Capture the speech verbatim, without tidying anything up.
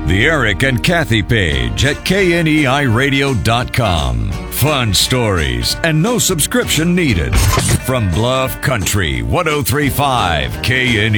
The Eric and Kathy page at K N E I radio dot com. Fun stories and no subscription needed. From Bluff Country, one oh three point five K N E.